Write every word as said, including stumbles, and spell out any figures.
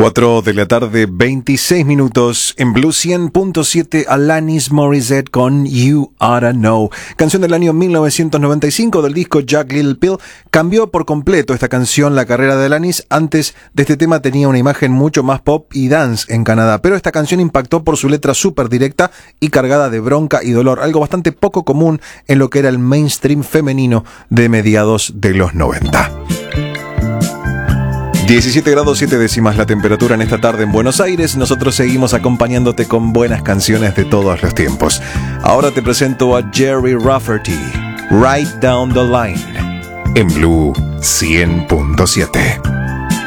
cuatro de la tarde, veintiséis minutos, en Blue cien punto siete, Alanis Morissette con You Oughta Know. Canción del año mil novecientos noventa y cinco del disco Jack Little Pill. Cambió por completo esta canción la carrera de Alanis. Antes de este tema tenía una imagen mucho más pop y dance en Canadá, pero esta canción impactó por su letra súper directa y cargada de bronca y dolor, algo bastante poco común en lo que era el mainstream femenino de mediados de los noventa. diecisiete grados siete décimas la temperatura en esta tarde en Buenos Aires. Nosotros seguimos acompañándote con buenas canciones de todos los tiempos. Ahora te presento a Jerry Rafferty, Right Down the Line, en Blue cien punto siete.